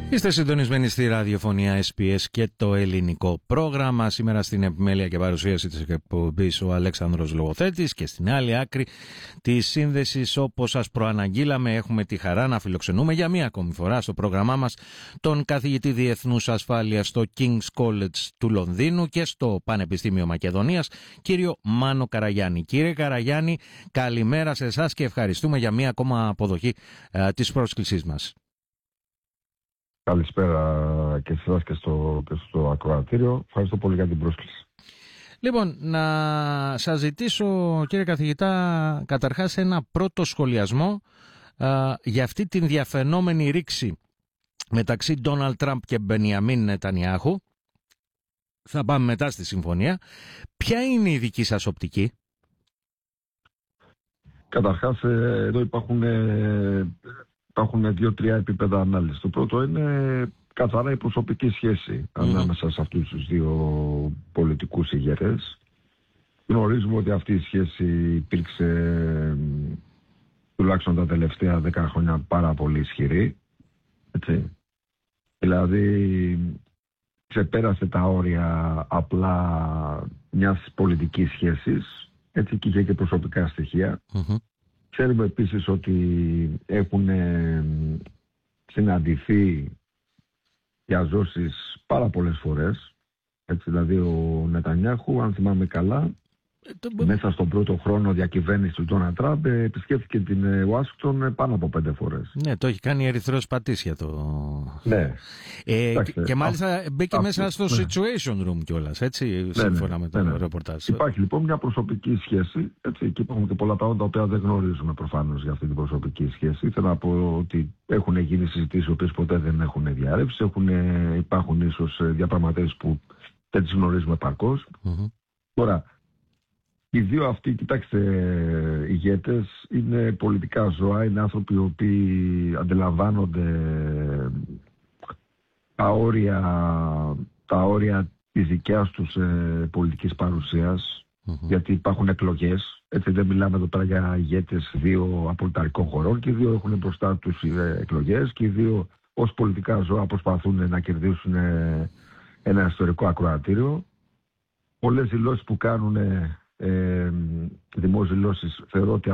Είστε συντονισμένοι στη ραδιοφωνία SPS και το ελληνικό πρόγραμμα. Σήμερα στην επιμέλεια και παρουσίαση της εκπομπής ο Αλέξανδρος Λογοθέτης και στην άλλη άκρη της σύνδεσης, όπως σας προαναγγείλαμε, έχουμε τη χαρά να φιλοξενούμε για μία ακόμη φορά στο πρόγραμμά μας τον καθηγητή Διεθνούς Ασφάλειας στο King's College του Λονδίνου και στο Πανεπιστήμιο Μακεδονίας, κύριο Μάνο Καραγιάννη. Κύριε Καραγιάννη, καλημέρα σε εσάς και ευχαριστούμε για μία ακόμα αποδοχή της πρόσκλησής μας. Καλησπέρα και σε εσάς και στο ακροατήριο. Ευχαριστώ πολύ για την πρόσκληση. Λοιπόν, να σας ζητήσω, κύριε καθηγητά, καταρχάς ένα πρώτο σχολιασμό για αυτή την διαφαινόμενη ρήξη μεταξύ Ντόναλντ Τραμπ και Μπενιαμίν Νετανιάχου. Θα πάμε μετά στη συμφωνία. Ποια είναι η δική σας οπτική? Καταρχάς, εδώ υπάρχουν 2-3 επίπεδα ανάλυσης. Το πρώτο είναι καθαρά η προσωπική σχέση ανάμεσα σε αυτούς τους δύο πολιτικούς ηγέτες. Γνωρίζουμε ότι αυτή η σχέση υπήρξε τουλάχιστον τα τελευταία 10 χρόνια πάρα πολύ ισχυρή. Έτσι. Δηλαδή ξεπέρασε τα όρια απλά μιας πολιτικής σχέσης, έτσι, και είχε και προσωπικά στοιχεία. Ξέρουμε επίσης ότι έχουν συναντηθεί για ζώσεις πάρα πολλές φορές. Έτσι, δηλαδή ο Νετανιάχου, αν θυμάμαι καλά, μέσα στον πρώτο χρόνο διακυβέρνησης του Ντόναλντ Τραμπ επισκέφθηκε την Ουάσιγκτον πάνω από 5 φορές. Ναι, το έχει κάνει ερυθρός πατήσια το... Ναι. Και μάλιστα μπήκε μέσα στο situation room κιόλας, έτσι, σύμφωνα με το ρεπορτάζ. Υπάρχει λοιπόν μια προσωπική σχέση, έτσι, και υπάρχουν και πολλά πράγματα τα οποία δεν γνωρίζουμε προφανώς για αυτή την προσωπική σχέση. Θέλω να πω ότι έχουν γίνει συζητήσεις οι οποίες ποτέ δεν έχουν διαρρεύσει, υπάρχουν ίσως διαπραγματεύσεις που δεν τις γνωρίζουμε επαρκώς. Τώρα, οι δύο αυτοί, κοιτάξτε, ηγέτες είναι πολιτικά ζώα, είναι άνθρωποι οι οποίοι αντιλαμβάνονται τα όρια της δικιάς τους πολιτικής παρουσίας, γιατί υπάρχουν εκλογές. Έτσι, δεν μιλάμε εδώ πέρα για ηγέτες δύο απολυταρικών χωρών, και οι δύο έχουν μπροστά τους εκλογές και οι δύο ως πολιτικά ζώα προσπαθούν να κερδίσουν ένα ιστορικό ακροατήριο. Πολλές δηλώσεις που κάνουν, δημόσιες δηλώσεις, θεωρώ ότι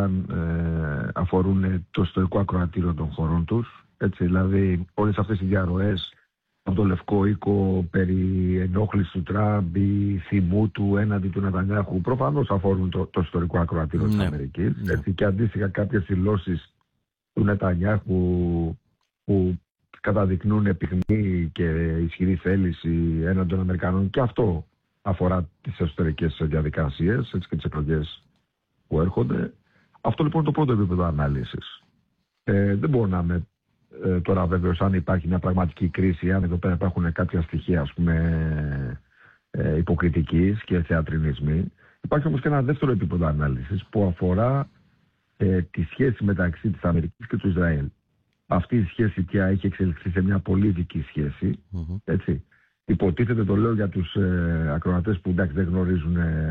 αφορούν το ιστορικό ακροατήριο των χωρών τους. Έτσι, δηλαδή όλες αυτές οι διαρροές από το Λευκό Οίκο περί ενόχλησης του Τραμπ ή θυμού του έναντι του Νετανιάχου προφανώς αφορούν το ιστορικό ακροατήριο της Αμερικής. Έτσι, και αντίστοιχα κάποιες δηλώσεις του Νετανιάχου που καταδεικνύουν επιθυμία και ισχυρή θέληση έναντι των Αμερικανών, και αυτό αφορά τις εσωτερικές διαδικασίες, έτσι, και τις εκλογές που έρχονται. Αυτό λοιπόν είναι το πρώτο επίπεδο ανάλυσης. Δεν μπορώ να είμαι τώρα βέβαιος αν υπάρχει μια πραγματική κρίση, αν εδώ πέρα υπάρχουν κάποια στοιχεία, ας πούμε, υποκριτικής και θεατρινισμοί. Υπάρχει όμως και ένα δεύτερο επίπεδο ανάλυσης που αφορά τη σχέση μεταξύ της Αμερικής και του Ισραήλ. Αυτή η σχέση πια έχει εξελιχθεί σε μια πολύδικη σχέση, έτσι. Υποτίθεται, το λέω για τους ακροατές που εντάξει δεν γνωρίζουν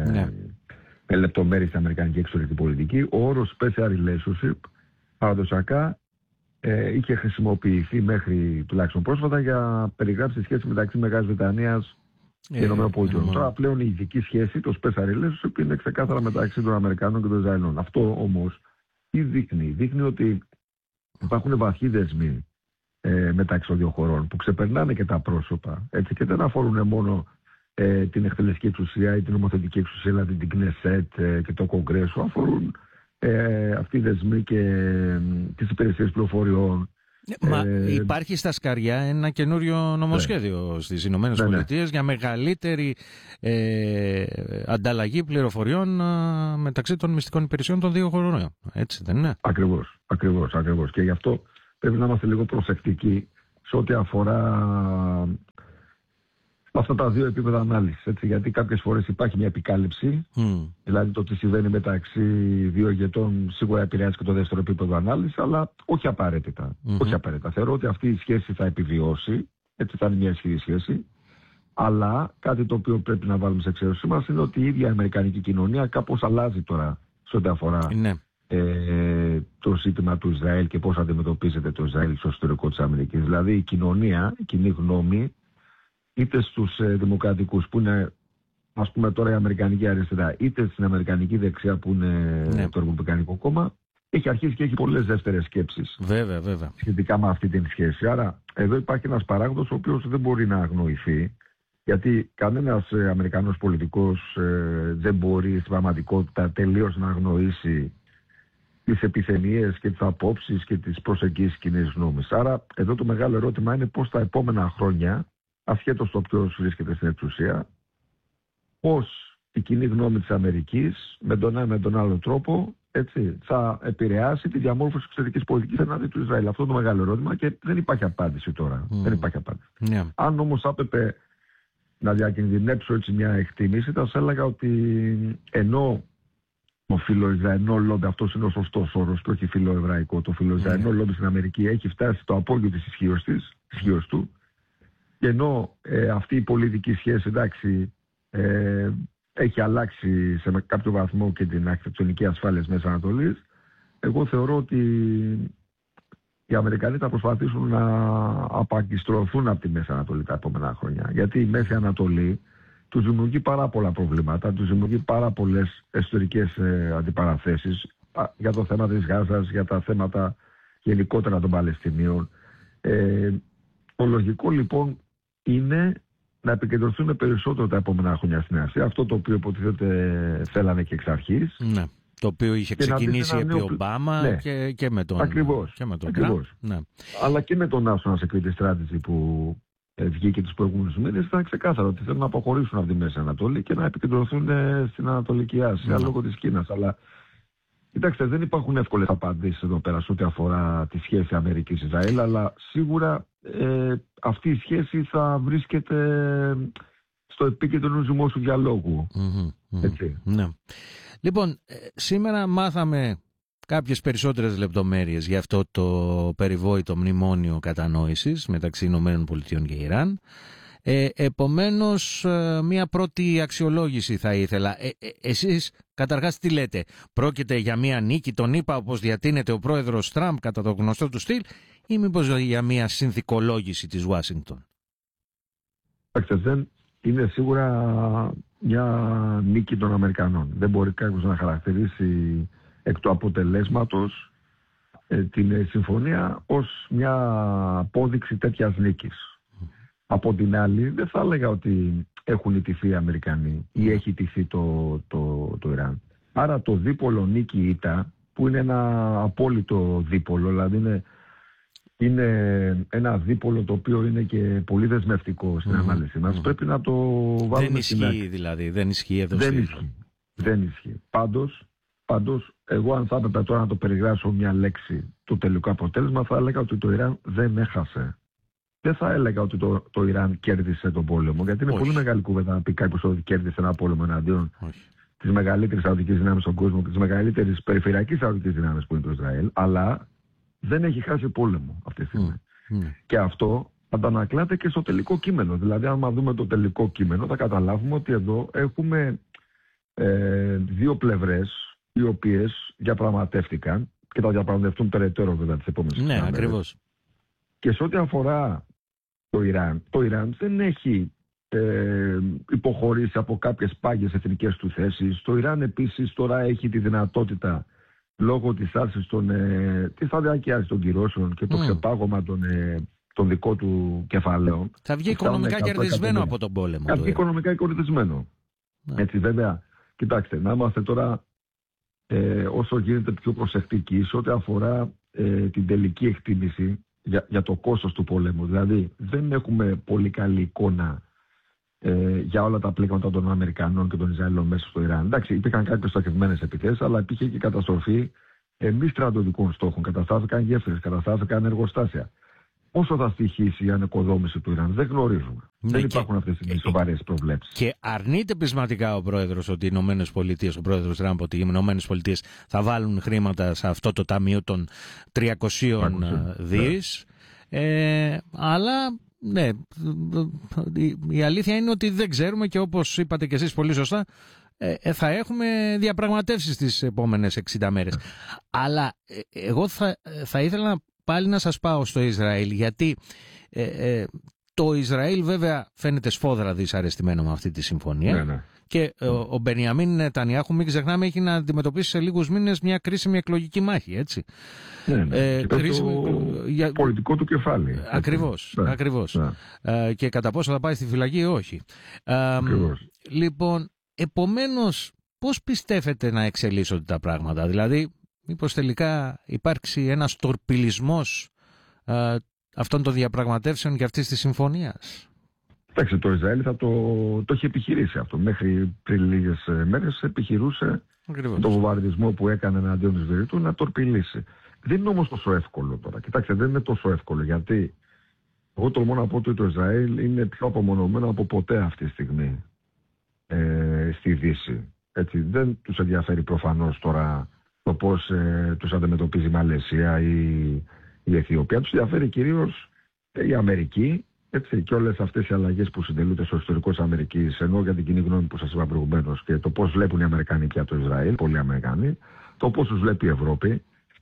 με λεπτομέρειες την αμερικανική εξωτερική πολιτική, ο όρος special relationship παραδοσιακά είχε χρησιμοποιηθεί μέχρι τουλάχιστον πρόσφατα για να περιγράψει τη σχέση μεταξύ Μεγάλης Βρετανίας και ΗΠΑ. Τώρα πλέον η ειδική σχέση, το special relationship, είναι ξεκάθαρα μεταξύ των Αμερικανών και των Ισραηλών. Αυτό όμως τι δείχνει? Δείχνει ότι υπάρχουν βαθιοί δεσμοί μεταξύ των δύο χωρών που ξεπερνάνε και τα πρόσωπα, έτσι, και δεν αφορούν μόνο την εκτελεστική εξουσία ή την νομοθετική εξουσία, δηλαδή την Κνεσέτ και το Κογκρέσο, αφορούν αυτοί οι δεσμοί και τις υπηρεσίες πληροφοριών. Μα υπάρχει στα σκαριά ένα καινούριο νομοσχέδιο στις Ηνωμένες Πολιτείες για μεγαλύτερη ανταλλαγή πληροφοριών μεταξύ των μυστικών υπηρεσιών των δύο χωρών. Έτσι δεν είναι? Ακριβώς. Και γι' αυτό πρέπει να είμαστε λίγο προσεκτικοί σε ό,τι αφορά αυτά τα δύο επίπεδα ανάλυσης. Έτσι, γιατί κάποιες φορές υπάρχει μια επικάλυψη, δηλαδή το τι συμβαίνει μεταξύ δύο ηγετών σίγουρα επηρεάζει και το δεύτερο επίπεδο ανάλυσης, αλλά όχι απαραίτητα. Όχι απαραίτητα. Θεωρώ ότι αυτή η σχέση θα επιβιώσει, έτσι, θα είναι μια ισχυρή σχέση, αλλά κάτι το οποίο πρέπει να βάλουμε σε εξαίρεσή μας είναι ότι η ίδια η αμερικανική κοινωνία κάπως αλλάζει τώρα σε ό,τι αφορά το ζήτημα του Ισραήλ και πώς αντιμετωπίζεται το Ισραήλ στο εσωτερικό της Αμερικής. Δηλαδή η κοινωνία, η κοινή γνώμη, είτε στους δημοκρατικούς που είναι, ας πούμε τώρα η Αμερικανική αριστερά, είτε στην Αμερικανική δεξιά που είναι το Ρεπουμπλικανικό κόμμα, έχει αρχίσει και έχει πολλές δεύτερες σκέψεις. Βέβαια. Σχετικά με αυτή την σχέση. Άρα εδώ υπάρχει ένας παράγοντας ο οποίος δεν μπορεί να αγνοηθεί, γιατί κανένας Αμερικανός πολιτικός δεν μπορεί στην πραγματικότητα τελείως να αγνοήσει τις επιθυμίες και τις απόψεις και τις προσεγγίσεις κοινής γνώμης. Άρα εδώ το μεγάλο ερώτημα είναι πώς τα επόμενα χρόνια, ασχέτως το ποιος βρίσκεται στην εξουσία, πώς η κοινή γνώμη της Αμερικής με τον ένα με τον άλλο τρόπο, έτσι, θα επηρεάσει τη διαμόρφωση εξωτερικής πολιτικής εναντί του Ισραήλ. Αυτό είναι το μεγάλο ερώτημα και δεν υπάρχει απάντηση τώρα. Δεν υπάρχει απάντηση. Yeah. Αν όμως έπρεπε να διακινδυνεύσω έτσι μια εκτίμηση, θα σας έλεγα ότι ενώ το φιλοϊσραηλινό λόμπι, αυτός είναι ο σωστός όρος και όχι φιλοεβραϊκό, το φιλοϊσραηλινό λόμπι στην Αμερική έχει φτάσει στο απόγειο της ισχύως του, και ενώ αυτή η πολιτική σχέση, εντάξει, έχει αλλάξει σε κάποιο βαθμό και την αρχιτεκτονική ασφάλεια της Μέσης Ανατολής, εγώ θεωρώ ότι οι Αμερικανοί θα προσπαθήσουν να απαγκιστρωθούν από τη Μέση Ανατολή τα επόμενα χρόνια. Γιατί η Μέση Ανατολή τους δημιουργεί πάρα πολλά προβλήματα, τους δημιουργεί πάρα πολλές εσωτερικές αντιπαραθέσεις για το θέμα της Γάζας, για τα θέματα γενικότερα των Παλαιστινίων. Το λογικό λοιπόν είναι να επικεντρωθούν περισσότερο τα επόμενα χρόνια στην Ασία. Αυτό το οποίο υποτίθεται θέλανε και εξ αρχής. Ναι. Το οποίο είχε ξεκινήσει επί Ομπάμα, ναι, και με τον Τραμπ. Ναι. Αλλά και με τον National Security Strategy που βγήκε τους προηγούμενους μήνες, ήταν ξεκάθαρο ότι θέλουν να αποχωρήσουν από τη Μέση Ανατολή και να επικεντρωθούν στην Ανατολική Ασία, λόγω της Κίνας. Αλλά κοιτάξτε, δεν υπάρχουν εύκολες απαντήσεις εδώ πέρα σε ό,τι αφορά τη σχέση Αμερικής-Ισραήλ, αλλά σίγουρα αυτή η σχέση θα βρίσκεται στο επίκεντρο ενός δημόσιου διαλόγου. Έτσι. Ναι. Λοιπόν, σήμερα μάθαμε κάποιες περισσότερες λεπτομέρειες για αυτό το περιβόητο μνημόνιο κατανόησης μεταξύ Ηνωμένων Πολιτειών και Ιράν. Επομένως, μια πρώτη αξιολόγηση θα ήθελα. Εσείς καταρχάς τι λέτε? Πρόκειται για μια νίκη των ΗΠΑ όπως διατείνεται ο πρόεδρος Τραμπ κατά το γνωστό του στυλ, ή μήπως για μια συνθηκολόγηση της Ουάσιγκτον? Δεν είναι σίγουρα μια νίκη των Αμερικανών. Δεν μπορεί κάποιος να χαρακτηρίσει εκ του αποτελέσματος την συμφωνία ως μια απόδειξη τέτοιας νίκης. Από την άλλη, δεν θα έλεγα ότι έχουν ιτηθεί οι Αμερικανοί ή έχει ιτηθεί το Ιράν. Άρα το δίπολο νίκη-ήττα, που είναι ένα απόλυτο δίπολο, δηλαδή είναι ένα δίπολο το οποίο είναι και πολύ δεσμευτικό στην ανάλυση μας, πρέπει να το βάλουμε. Δεν ισχύει δηλαδή, δεν ισχύει εδώ. Δεν ισχύει. Πάντως, εγώ αν θα έπρεπε τώρα να το περιγράψω μια λέξη, το τελικό αποτέλεσμα, θα έλεγα ότι το Ιράν δεν έχασε. Δεν θα έλεγα ότι το Ιράν κέρδισε τον πόλεμο, γιατί είναι πολύ μεγάλη κουβέντα να πει κάποιος ότι κέρδισε ένα πόλεμο εναντίον της μεγαλύτερης σαουδικής δυνάμεις στον κόσμο και της μεγαλύτερης περιφερειακής σαουδικής δυνάμεις που είναι το Ισραήλ, αλλά δεν έχει χάσει πόλεμο αυτή τη στιγμή. Και αυτό αντανακλάται και στο τελικό κείμενο. Δηλαδή, άμα δούμε το τελικό κείμενο, θα καταλάβουμε ότι εδώ έχουμε δύο πλευρές οι οποίες διαπραγματεύτηκαν και θα διαπραγματευτούν περαιτέρω βέβαια τις επόμενες ημέρες. Ναι, ακριβώς. Και σε ό,τι αφορά το Ιράν δεν έχει υποχωρήσει από κάποιες πάγιες εθνικές του θέσεις. Το Ιράν επίσης τώρα έχει τη δυνατότητα, λόγω της άρσης της σταδιακής άρσης των κυρώσεων και το ξεπάγωμα των δικών του κεφαλαίων. Θα βγει οικονομικά κερδισμένο από τον πόλεμο. Θα βγει οικονομικά κερδισμένο. Έτσι βέβαια, κοιτάξτε, να είμαστε τώρα όσο γίνεται πιο προσεκτικοί σε ό,τι αφορά την τελική εκτίμηση για το κόστος του πολέμου. Δηλαδή δεν έχουμε πολύ καλή εικόνα για όλα τα πλήγματα των Αμερικανών και των Ισραηλών μέσα στο Ιράν. Εντάξει, υπήρχαν κάποιες στοχευμένες επιθέσεις, αλλά υπήρχε και καταστροφή μη στρατιωτικών στόχων. Καταστράφηκαν γέφυρες, καταστράφηκαν εργοστάσια. Πόσο θα στοιχήσει η ανοικοδόμηση του Ιράν, δεν γνωρίζουμε. Δεν υπάρχουν αυτές τις σοβαρές προβλέψεις. Και αρνείται πεισματικά ο πρόεδρος ότι οι Ηνωμένες Πολιτείες, ο πρόεδρος Τραμπ, ότι οι Ηνωμένες Πολιτείες θα βάλουν χρήματα σε αυτό το ταμείο των 300 δις. Αλλά ναι, η αλήθεια είναι ότι δεν ξέρουμε και όπως είπατε και εσείς πολύ σωστά, θα έχουμε διαπραγματεύσεις τις επόμενες 60 μέρες. Αλλά εγώ θα ήθελα πάλι να σας πάω στο Ισραήλ, γιατί το Ισραήλ βέβαια φαίνεται σφόδρα δυσαρεστημένο με αυτή τη συμφωνία. Ναι. Και ο Μπενιαμίν Νετανιάχου, μην ξεχνάμε, έχει να αντιμετωπίσει σε λίγους μήνες μια κρίσιμη εκλογική μάχη, έτσι. Το πολιτικό του κεφάλι. Ακριβώς. Και κατά πόσο θα πάει στη φυλακή, όχι. Λοιπόν, επομένως, πώς πιστεύετε να εξελίσσονται τα πράγματα? Δηλαδή, μήπως τελικά υπάρξει ένας τορπιλισμός αυτών των διαπραγματεύσεων και αυτής της συμφωνίας? Εντάξει, το Ισραήλ θα το έχει επιχειρήσει αυτό. Μέχρι πριν λίγες μέρες επιχειρούσε το βομβαρδισμό που έκανε εναντίον της Βηρήτου να τορπιλήσει. Δεν είναι όμως τόσο εύκολο τώρα. Κοιτάξτε, δεν είναι τόσο εύκολο, γιατί εγώ τολμώ να πω ότι το Ισραήλ είναι πιο απομονωμένο από ποτέ αυτή τη στιγμή στη Δύση. Έτσι, δεν τους ενδιαφέρει προφανώς τώρα το πώς τους αντιμετωπίζει η Μαλαισία ή η Αιθιοπία. Τους ενδιαφέρει κυρίως η Αμερική, έτσι, και όλες αυτές οι αλλαγές που συντελούνται στο ιστορικό της Αμερικής, ενώ για την κοινή γνώμη που σας είπα προηγουμένως, και το πώς βλέπουν οι Αμερικανοί πια το Ισραήλ, πολλοί Αμερικανοί, το πώς τους βλέπει η Ευρώπη.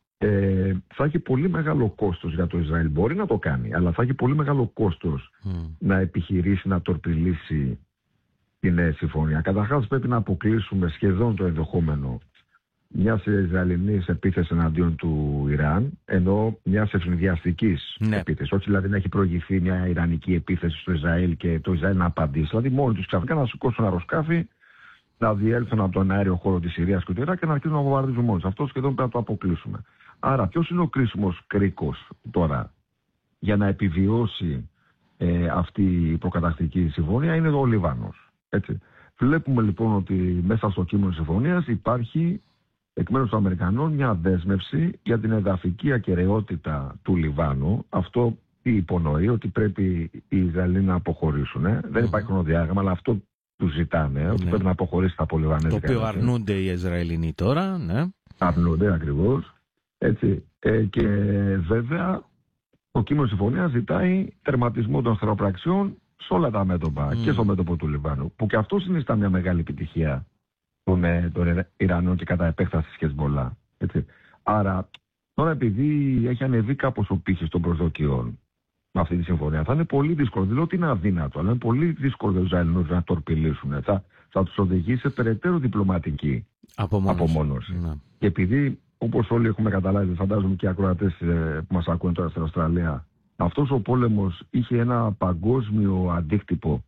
Θα έχει πολύ μεγάλο κόστος για το Ισραήλ. Μπορεί να το κάνει, αλλά θα έχει πολύ μεγάλο κόστος να επιχειρήσει να τορπιλήσει τη νέα συμφωνία. Καταρχάς πρέπει να αποκλείσουμε σχεδόν το ενδεχόμενο μιας Ισραηλινής επίθεσης εναντίον του Ιράν, ενώ μιας ευνηδιαστικής επίθεσης. Όχι δηλαδή να έχει προηγηθεί μια ιρανική επίθεση στο Ισραήλ και το Ισραήλ να απαντήσει. Δηλαδή μόνοι τους ξαφνικά να σηκώσουν αεροσκάφη, να διέλθουν από τον αέριο χώρο της Συρίας και του Ιράκ και να αρχίσουν να βομβαρδίζουν μόνοι. Αυτό σχεδόν πρέπει να το αποκλείσουμε. Άρα, ποιος είναι ο κρίσιμος κρίκος τώρα για να επιβιώσει αυτή η προκαταρκτική συμφωνία? Είναι ο Λιβάνος. Έτσι. Βλέπουμε λοιπόν ότι μέσα στο κείμενο συμφωνίας υπάρχει εκ μέρους των Αμερικανών μια δέσμευση για την εδαφική ακεραιότητα του Λιβάνου. Αυτό τι υπονοεί? Ότι πρέπει οι Ισραηλοί να αποχωρήσουν. Δεν υπάρχει χρονοδιάγραμμα, αλλά αυτό τους ζητάνε, ότι πρέπει να αποχωρήσει από Λιβανέζικα. Το οποίο αρνούνται οι Ισραηλινοί τώρα, ναι. Αρνούνται ακριβώς. Έτσι. Και βέβαια το κείμενο συμφωνίας ζητάει τερματισμό των θεραπραξιών σε όλα τα μέτωπα και στο μέτωπο του Λιβάνου, που και αυτό συνιστά μια μεγάλη επιτυχία των Ιρανών και κατά επέκταση της Χεσμολά. Άρα τώρα, επειδή έχει ανεβεί κάπως ο πύχης των προσδοκιών με αυτή τη συμφωνία, θα είναι πολύ δύσκολο. Δεν λέω ότι είναι αδύνατο, αλλά είναι πολύ δύσκολο τους Ισραηλινούς να τορπιλήσουν. Θα τους οδηγήσει σε περαιτέρω διπλωματική απομόνωση. Ναι. Και επειδή, όπως όλοι έχουμε καταλάβει, φαντάζομαι και οι ακροατές που μας ακούνε τώρα στην Αυστραλία, αυτός ο πόλεμος είχε ένα παγκόσμιο αντίκτυπο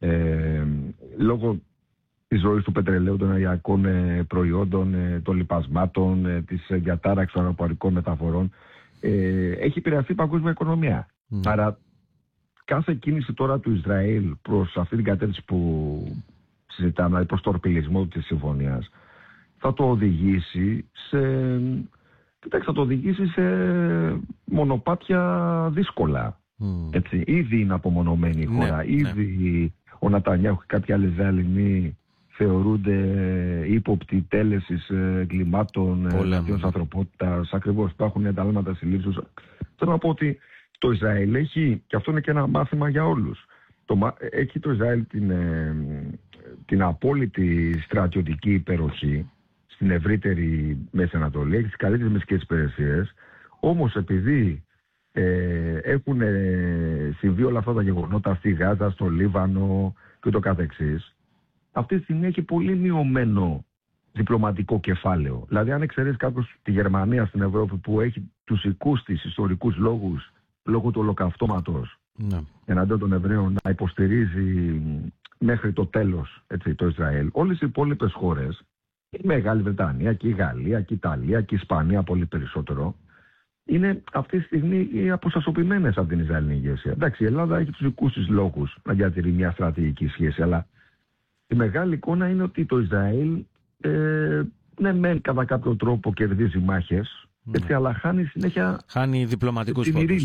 λόγω της ροής του πετρελαίου, των ενεργειακών προϊόντων, των λιπασμάτων, της διατάραξης των αεροπορικών μεταφορών. Έχει επηρεαστεί η παγκόσμια οικονομία. Άρα κάθε κίνηση τώρα του Ισραήλ προς αυτή την κατεύθυνση που συζητάμε, δηλαδή προς τορπιλισμό της συμφωνίας, θα το οδηγήσει σε μονοπάτια δύσκολα. Έτσι. Ήδη είναι απομονωμένη η χώρα. Ήδη ο Νετανιάχου και κάποιοι άλλοι Ισραηλινοί θεωρούνται ύποπτοι τέλεσης εγκλημάτων εναντίον της ανθρωπότητας. Ακριβώς, υπάρχουν εντάλματα συλλήψεως. Θέλω να πω ότι το Ισραήλ έχει, και αυτό είναι και ένα μάθημα για όλους, έχει το Ισραήλ την απόλυτη στρατιωτική υπεροχή στην ευρύτερη Μέση Ανατολή, έχει τις καλύτερες μυστικές υπηρεσίες, όμως επειδή έχουν συμβεί όλα αυτά τα γεγονότα στη Γάζα, στο Λίβανο και το καθεξής, αυτή τη στιγμή έχει πολύ μειωμένο διπλωματικό κεφάλαιο. Δηλαδή, αν εξαιρέσει κάποιος τη Γερμανία στην Ευρώπη που έχει τους δικούς της ιστορικούς λόγους, λόγω του ολοκαυτώματος εναντίον των Εβραίων, να υποστηρίζει μέχρι το τέλος το Ισραήλ, όλες οι υπόλοιπες χώρες, η Μεγάλη Βρετανία και η Γαλλία και η Ιταλία και η Ισπανία πολύ περισσότερο, είναι αυτή τη στιγμή αποστασιοποιημένες από την Ισραηλινή ηγεσία. Εντάξει, η Ελλάδα έχει τους δικούς της λόγους να διατηρεί μια στρατηγική σχέση, αλλά η μεγάλη εικόνα είναι ότι το Ισραήλ μεν κατά κάποιο τρόπο κερδίζει μάχες, αλλά χάνει συνέχεια. Χάνει διπλωματικούς πόρους.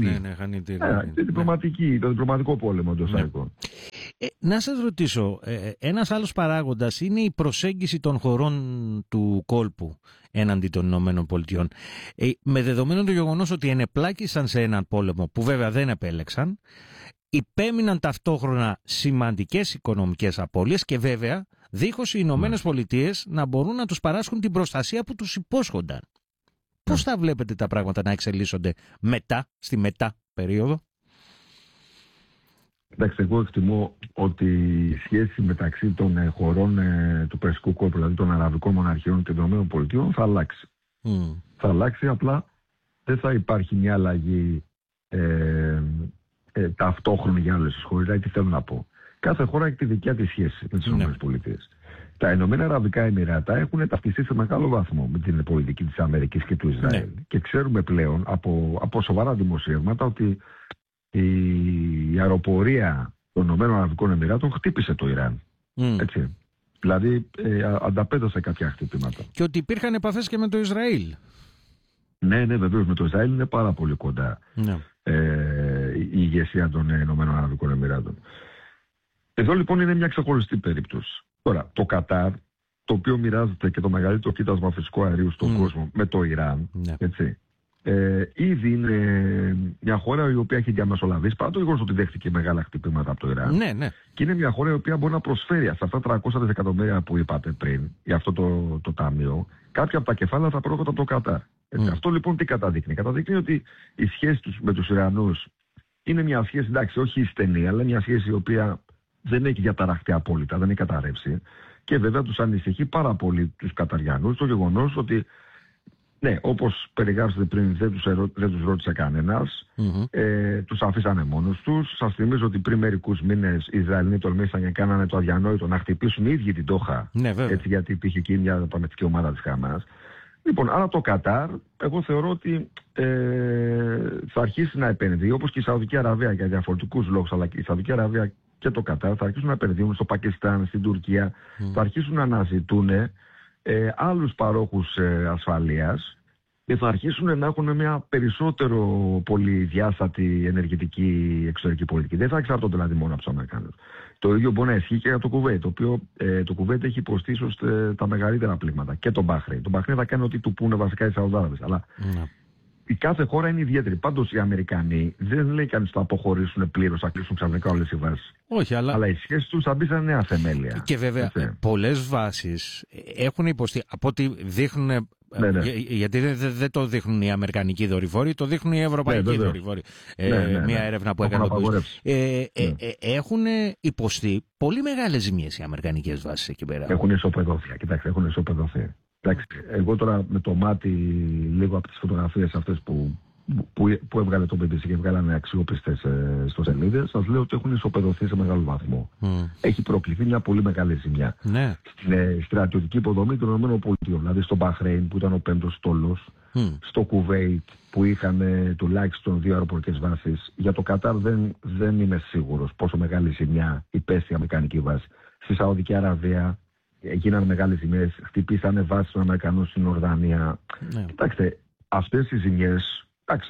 Το διπλωματικό πόλεμο εντός εισαγωγικών. Να σας ρωτήσω, ένας άλλος παράγοντας είναι η προσέγγιση των χωρών του κόλπου έναντι των Ηνωμένων Πολιτειών. Με δεδομένο το γεγονός ότι ενεπλάκησαν σε έναν πόλεμο που βέβαια δεν επέλεξαν, υπέμειναν ταυτόχρονα σημαντικές οικονομικές απώλειες και βέβαια δίχως οι Ηνωμένες Πολιτείες να μπορούν να τους παράσχουν την προστασία που τους υπόσχονταν. Πώς θα βλέπετε τα πράγματα να εξελίσσονται στη μετά περίοδο? Εντάξει, εγώ εκτιμώ ότι η σχέση μεταξύ των χωρών του Περσικού κόλπου, δηλαδή των Αραβικών Μοναρχιών και των ΗΠΑ, θα αλλάξει. Θα αλλάξει, απλά δεν θα υπάρχει μια αλλαγή ταυτόχρονη για όλες τις χώρες. Δηλαδή, τι θέλω να πω. Κάθε χώρα έχει τη δικιά της σχέση με τις ΗΠΑ. Τα Ηνωμένα Αραβικά Εμιράτα έχουν ταυτιστεί σε μεγάλο βαθμό με την πολιτική της Αμερικής και του Ισραήλ. Και ξέρουμε πλέον από σοβαρά δημοσιεύματα ότι η αεροπορία των Ηνωμένων Αραβικών Εμιράτων χτύπησε το Ιράν. Έτσι. Δηλαδή ανταπέδωσε κάποια χτυπήματα. Και ότι υπήρχαν επαφές και με το Ισραήλ. Ναι, βεβαίως, με το Ισραήλ είναι πάρα πολύ κοντά η ηγεσία των Ηνωμένων Αραβικών Εμιράτων. Εδώ λοιπόν είναι μια ξεχωριστή περίπτωση. Τώρα, το Κατάρ, το οποίο μοιράζεται και το μεγαλύτερο κοίτασμα φυσικού αερίου στον κόσμο με το Ιράν, έτσι, ήδη είναι μια χώρα η οποία έχει διαμεσολαβήσει, παρά το γεγονός ότι δέχτηκε μεγάλα χτυπήματα από το Ιράν. Και είναι μια χώρα η οποία μπορεί να προσφέρει σε αυτά τα 300 δισεκατομμύρια που είπατε πριν, για αυτό το ταμείο, κάποια από τα κεφάλαια θα προέρχονται από το Κατάρ. Αυτό λοιπόν τι καταδείκνει? Καταδείκνει ότι η σχέση τους με τους Ιρανούς είναι μια σχέση, εντάξει, όχι στενή, αλλά μια σχέση η οποία δεν έχει διαταραχτεί απόλυτα, δεν έχει καταρρεύσει. Και βέβαια τους ανησυχεί πάρα πολύ τους Καταριανούς το γεγονός ότι, ναι, όπως περιγράψατε πριν, δεν τους ρώτησε κανένας, τους αφήσανε μόνος τους. Σας θυμίζω ότι πριν μερικούς μήνες οι Ισραηλοί τολμήσαν και κάνανε το αδιανόητο να χτυπήσουν οι ίδιοι την Ντόχα. Έτσι, γιατί υπήρχε εκεί μια πανευτική ομάδα της Χαμάς. Λοιπόν, άρα το Κατάρ, εγώ θεωρώ ότι θα αρχίσει να επενδύει, όπως και η Σαουδική Αραβία για διαφορετικούς λόγους, αλλά και η Σαουδική Αραβία και το Κατάρ θα αρχίσουν να επενδύουν στο Πακιστάν, στην Τουρκία, θα αρχίσουν να αναζητούν άλλους παρόχους ασφαλείας και θα αρχίσουν να έχουν μια περισσότερο πολυδιάστατη ενεργητική εξωτερική πολιτική. Δεν θα εξαρτώνται δηλαδή μόνο από τους Αμερικάνους. Το ίδιο μπορεί να ισχύει και για το Κουβέιτ, το οποίο το Κουβέιτ έχει υποστεί ίσως τα μεγαλύτερα πλήγματα. Και το Μπαχρέιν. Το Μπαχρέιν θα κάνει ό,τι του πούνε βασικά οι Σαουδάραβες. Αλλά η κάθε χώρα είναι ιδιαίτερη. Πάντως οι Αμερικανοί δεν λέει κανείς θα αποχωρήσουν πλήρως, θα κλείσουν ξαφνικά όλες οι βάσεις. Όχι, αλλά οι σχέσεις τους θα μπει σε νέα θεμέλια. Και βέβαια πολλές βάσεις έχουν υποστεί, από ό,τι δείχνουν. Γιατί δεν το δείχνουν οι αμερικανικοί δορυφόροι, το δείχνουν οι ευρωπαϊκοί δορυφόροι. Μια έρευνα που έκανε το έχουν υποστεί πολύ μεγάλες ζημίες οι αμερικανικές βάσεις εκεί πέρα. Έχουν ισοπεδωθεί. Κοιτάξτε, έχουν ισοπεδωθεί. Εγώ τώρα με το μάτι λίγο από τις φωτογραφίες αυτές που έβγαλε το BBC και βγάλανε αξιόπιστες ιστοσελίδες, σας λέω ότι έχουν ισοπεδωθεί σε μεγάλο βαθμό. Έχει προκληθεί μια πολύ μεγάλη ζημιά. Στην στρατιωτική υποδομή των ΗΠΑ, δηλαδή στο Μπαχρέιν που ήταν ο 5ος στόλος, στο Κουβέιτ που είχαν τουλάχιστον 2 αεροπορικές βάσεις. Για το Κατάρ δεν είμαι σίγουρος πόσο μεγάλη ζημιά υπέστη η αμερικανική βάση. Στη Σαουδική Αραβία έγιναν μεγάλες ζημιές, χτυπήσανε βάσεις των Αμερικανών στην Ορδανία. Κοιτάξτε, αυτές οι ζημιές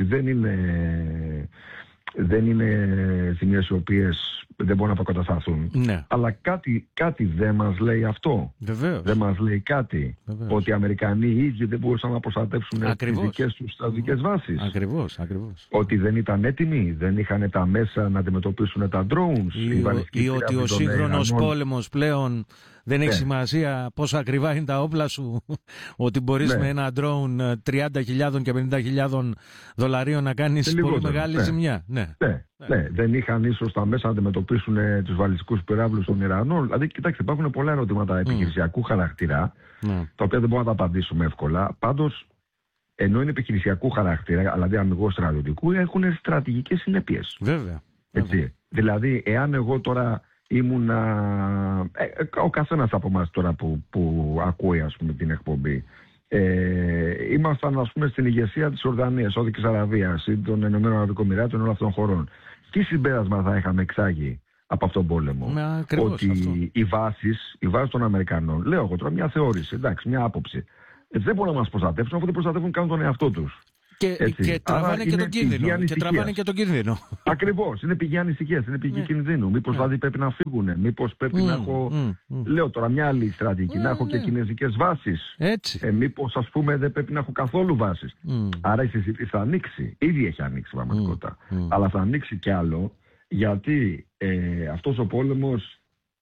δεν είναι ζημιές οι οποίες δεν μπορούν να αποκατασταθούν. Αλλά κάτι δεν μας λέει αυτό. Δεν μας λέει κάτι. Ότι οι Αμερικανοί οι ίδιοι δεν μπορούσαν να προστατεύσουν τις δικές τους στρατιωτικές βάσεις. Ακριβώς. Ότι δεν ήταν έτοιμοι, δεν είχαν τα μέσα να αντιμετωπίσουν τα drones. Ή ότι ο σύγχρονος πόλεμος πλέον δεν έχει σημασία πόσο ακριβά είναι τα όπλα σου, ότι μπορείς με ένα drone 30.000 και 50.000 δολαρίων να κάνεις πολύ μεγάλη ζημιά. Δεν είχαν ίσως τα μέσα να αντιμετωπίσουν τους βαλιστικούς πυράβλους των Ιρανών. Δηλαδή, κοιτάξτε, υπάρχουν πολλά ερωτήματα επιχειρησιακού χαρακτήρα, τα οποία δεν μπορούμε να τα απαντήσουμε εύκολα. Πάντως, ενώ είναι επιχειρησιακού χαρακτήρα, δηλαδή αμιγώς στρατιωτικού, έχουν στρατηγικές συνέπειες. Βέβαια. Δηλαδή, εάν εγώ τώρα ήμουνα, ο καθένας από εμάς τώρα που ακούει, ας πούμε, την εκπομπή, ήμασταν, ας πούμε, στην ηγεσία της Ορδανίας, Σαουδικής Αραβίας ή των Ηνωμένων Αραβικών Εμιράτων, όλων αυτών των χωρών. Τι συμπέρασμα θα είχαμε εξάγει από αυτόν τον πόλεμο? Ότι οι βάσεις των Αμερικανών, λέω εγώ τώρα μια θεώρηση, εντάξει, μια άποψη, δεν μπορούν να μας προστατεύσουν αφού δεν προστατεύουν καν τον εαυτό τους. Και τραβάνε και τον κίνδυνο. Ακριβώς. Είναι πηγή ανησυχίας, είναι πηγή κινδύνου. Μήπως δηλαδή πρέπει να φύγουν, μήπως πρέπει να έχω. Λέω τώρα μια άλλη στρατηγική, να έχω και κινέζικες βάσεις. Μήπως, ας πούμε, δεν πρέπει να έχω καθόλου βάσεις. Άρα η συζήτηση θα ανοίξει. Ήδη έχει ανοίξει πραγματικότητα. Αλλά θα ανοίξει κι άλλο, γιατί αυτός ο πόλεμος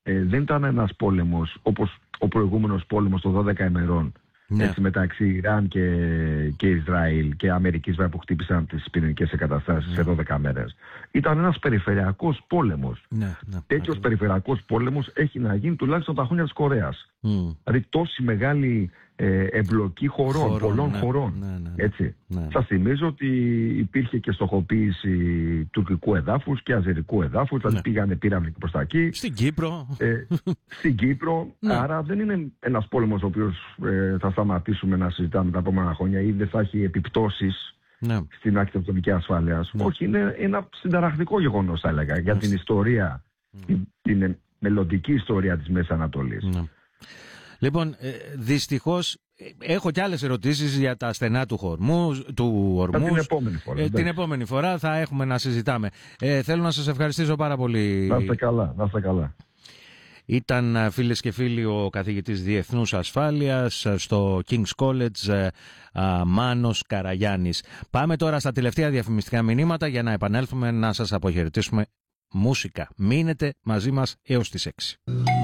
δεν ήταν ένας πόλεμος όπως ο προηγούμενος πόλεμος των 12 ημερών. Ναι. Έτσι, μεταξύ Ιράν και Ισραήλ και Αμερικής που χτύπησαν τις πυρηνικές εγκαταστάσεις σε 12 μέρες. Ήταν ένας περιφερειακός πόλεμος. Τέτοιος περιφερειακός πόλεμος έχει να γίνει τουλάχιστον τα χρόνια της Κορέας. Δηλαδή τόση μεγάλη εμπλοκή πολλών χωρών. Έτσι. Σας θυμίζω ότι υπήρχε και στοχοποίηση τουρκικού εδάφους και αζερικού εδάφους, δηλαδή πήγανε πύραυλοι προς τα εκεί. Στην Κύπρο. Στην Κύπρο. Άρα δεν είναι ένας πόλεμος ο οποίος θα σταματήσουμε να συζητάμε τα επόμενα χρόνια ή δεν θα έχει επιπτώσεις στην αρχιτεκτονική ασφάλεια. Όχι, είναι ένα συνταρακτικό γεγονός, θα έλεγα, για την ιστορία, την μελλοντική ιστορία της Μέσης Ανατολής. Λοιπόν, δυστυχώς έχω και άλλες ερωτήσεις για τα στενά του Ορμούζ. Την επόμενη φορά. Την επόμενη φορά θα έχουμε να συζητάμε. Θέλω να σας ευχαριστήσω πάρα πολύ. Να είστε καλά, να είστε καλά. Ήταν, φίλες και φίλοι, ο καθηγητής Διεθνούς Ασφάλειας στο King's College, Μάνος Καραγιάννης. Πάμε τώρα στα τελευταία διαφημιστικά μηνύματα για να επανέλθουμε να σας αποχαιρετήσουμε μουσικά. Μείνετε μαζί μας έως τις 6.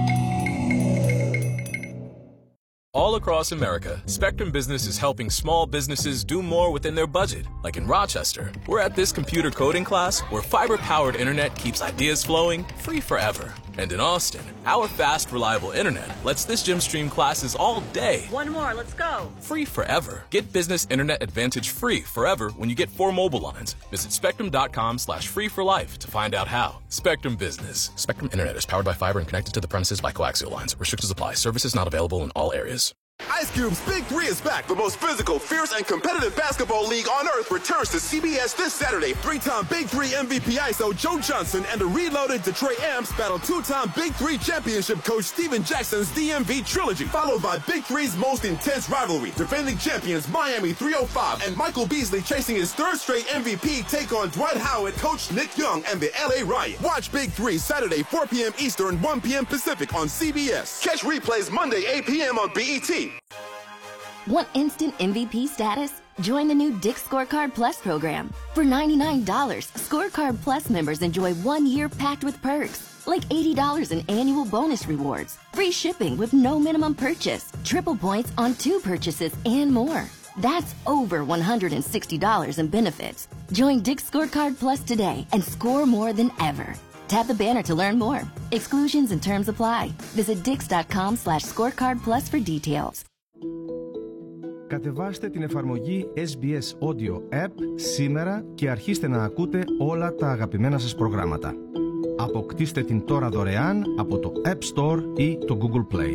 All across America, Spectrum Business is helping small businesses do more within their budget. Like in Rochester, we're at this computer coding class where fiber-powered internet keeps ideas flowing free forever. And in Austin, our fast, reliable internet lets this gym stream classes all day. One more, let's go. Free forever. Get business internet advantage free forever when you get 4 mobile lines. Visit spectrum.com/free4life to find out how. Spectrum Business. Spectrum Internet is powered by fiber and connected to the premises by coaxial lines. Restrictions apply. Services not available in all areas. Ice Cube's Big 3 is back. The most physical, fierce, and competitive basketball league on earth returns to CBS this Saturday. 3-time Big 3 MVP ISO Joe Johnson and the reloaded Detroit Amps battle 2-time Big 3 championship coach Steven Jackson's DMV trilogy, followed by Big 3's most intense rivalry. Defending champions Miami 305 and Michael Beasley chasing his 3rd straight MVP take on Dwight Howard, coach Nick Young, and the LA Riot. Watch Big 3 Saturday 4 p.m. Eastern, 1 p.m. Pacific on CBS. Catch replays Monday 8 p.m. on BET. Want instant MVP status? Join the new Dick's Scorecard Plus program. For $99, Scorecard Plus members enjoy 1 year packed with perks, like $80 in annual bonus rewards, free shipping with no minimum purchase, triple points on 2 purchases, and more. That's over $160 in benefits. Join Dick's Scorecard Plus today and score more than ever. Tap the banner to learn more. Exclusions and terms apply. Visit dix.com/scorecard plus for details. Κατεβάστε την εφαρμογή SBS Audio App σήμερα και αρχίστε να ακούτε όλα τα αγαπημένα σας προγράμματα. Αποκτήστε την τώρα δωρεάν από το App Store ή το Google Play.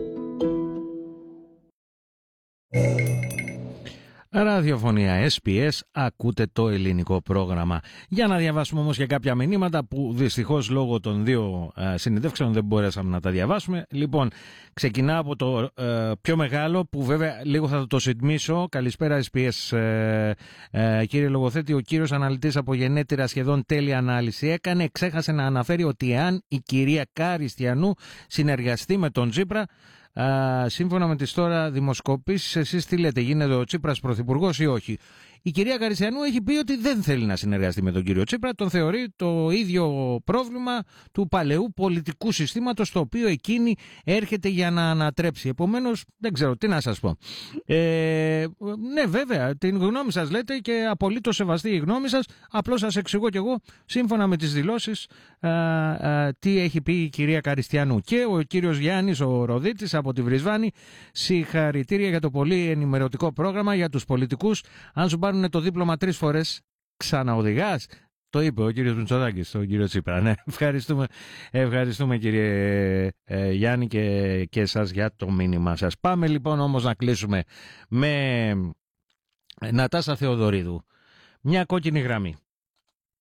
Ραδιοφωνία SPS, ακούτε το ελληνικό πρόγραμμα. Για να διαβάσουμε όμως και κάποια μηνύματα που δυστυχώς λόγω των 2 συνεντεύξεων δεν μπορέσαμε να τα διαβάσουμε. Λοιπόν, ξεκινά από το πιο μεγάλο που βέβαια λίγο θα το συντμήσω. Καλησπέρα SPS, κύριε Λογοθέτη. Ο κύριος αναλυτής από γενέτειρα σχεδόν τέλεια ανάλυση έκανε. Ξέχασε να αναφέρει ότι αν η κυρία Καριστιανού συνεργαστεί με τον Τσίπρα, σύμφωνα με τις τώρα δημοσκοπήσεις, εσείς τι λέτε, γίνεται ο Τσίπρας πρωθυπουργός ή όχι? Η κυρία Καριστιανού έχει πει ότι δεν θέλει να συνεργαστεί με τον κύριο Τσίπρα, τον θεωρεί το ίδιο πρόβλημα του παλαιού πολιτικού συστήματος, το οποίο εκείνη έρχεται για να ανατρέψει. Επομένως, δεν ξέρω τι να σας πω. Ναι, βέβαια, την γνώμη σας λέτε και απολύτως σεβαστή η γνώμη σας. Απλώς σας εξηγώ κι εγώ, σύμφωνα με τις δηλώσεις, τι έχει πει η κυρία Καριστιανού. Και ο κύριος Γιάννης, ο Ροδίτης από τη Βρισβάνη, συγχαρητήρια για το πολύ ενημερωτικό πρόγραμμα για τους πολιτικούς. Αν σου πάρουν το δίπλωμα 3 φορές, ξαναοδηγάς. Το είπε ο κύριος Μητσοτάκης στον κύριο Τσίπρα. Ναι, ευχαριστούμε κύριε Γιάννη και εσάς για το μήνυμα σας. Πάμε λοιπόν όμως να κλείσουμε με Νατάσα Θεοδωρίδου. Μια κόκκινη γραμμή.